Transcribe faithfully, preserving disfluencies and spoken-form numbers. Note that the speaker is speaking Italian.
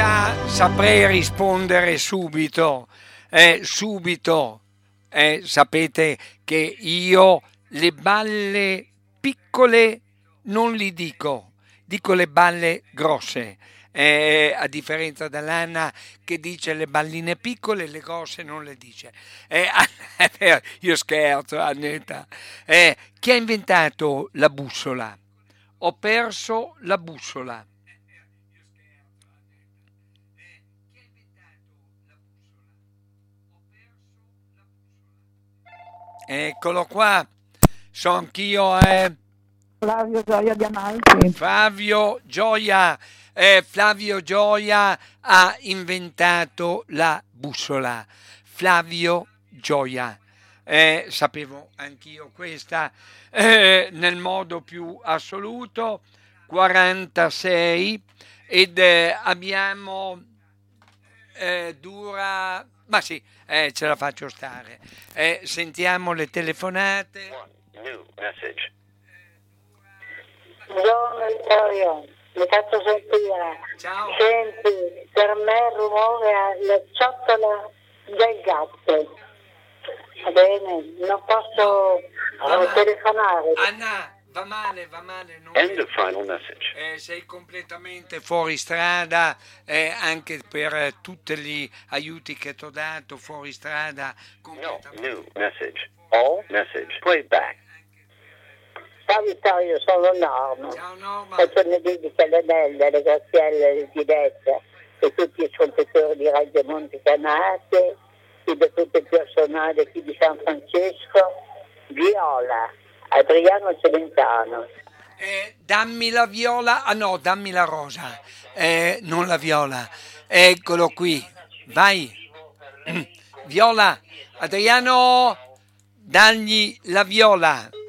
questa saprei rispondere subito, eh, subito. Eh, sapete che io le balle piccole non li dico, dico le balle grosse. Eh, a differenza dell'Anna che dice le balline piccole, le grosse non le dice. Eh, io scherzo, Annetta. Eh, chi ha inventato la bussola? Ho perso la bussola. Eccolo qua, so anch'io, eh. Flavio Gioia di Amalfi. Flavio Gioia, eh, Flavio Gioia ha inventato la bussola. Flavio Gioia, eh, sapevo anch'io questa, eh, nel modo più assoluto. quarantasei ed eh, abbiamo eh, dura, ma sì, eh, ce la faccio stare. Eh, sentiamo le telefonate. New message. Buongiorno Vittorio, mi faccio sentire. Ciao. Senti, per me il rumore è la ciotola del gatto. Va bene, non posso Va eh, male. telefonare. Anna, va male, va male. Non End of final message. eh, sei completamente fuori strada, eh, anche per eh, tutti gli aiuti che ti ho dato, fuori strada. No, Completamente. new message. All message. Play back. Ciao Vittorio, sono Norma. Ciao Norma. Faccio le dediche alle Nelle, alle Grazielle, alle Dilette e tutti gli ascoltatori di Radio Monte Canate, qui da tutto il personale qui di San Francesco, Viola, Adriano Celentano. Eh, dammi la viola, ah no, dammi la rosa, eh, non la viola. Eccolo qui, vai. Viola, Adriano, dagli la viola.